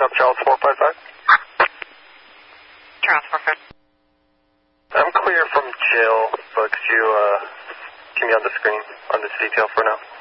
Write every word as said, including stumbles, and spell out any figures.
up Charles four five five. Charles four five five. I'm clear from jail, but could you uh, keep me on the screen on this detail for now?